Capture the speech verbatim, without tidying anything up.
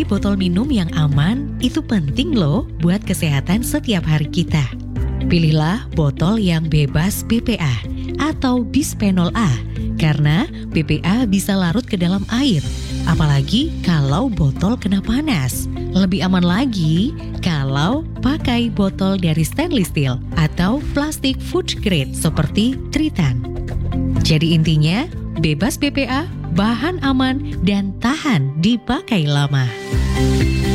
Memilih botol minum yang aman itu penting loh buat kesehatan setiap hari kita. Pilihlah botol yang bebas B P A atau bisphenol A karena B P A bisa larut ke dalam air, apalagi kalau botol kena panas. Lebih aman lagi kalau pakai botol dari stainless steel atau plastik food grade seperti Tritan. Jadi intinya, bebas B P A, bahan aman, dan tahan dipakai lama.